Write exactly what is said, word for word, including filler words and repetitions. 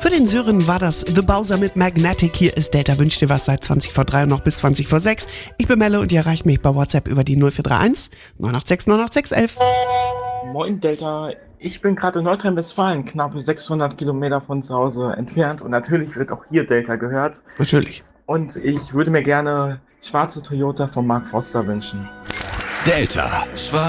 Für den Sören war das The Bowser mit Magnetic. Hier ist Delta Wünsch dir was seit zwanzig vor drei und noch bis zwanzig vor sechs. Ich bin Melle und ihr erreicht mich bei WhatsApp über die null vier drei eins neun acht sechs neun acht sechs elf. Moin Delta, ich bin gerade in Nordrhein-Westfalen, knapp sechshundert Kilometer von zu Hause entfernt und natürlich wird auch hier Delta gehört. Natürlich. Und ich würde mir gerne schwarze Toyota von Mark Foster wünschen. Delta. Schwarz.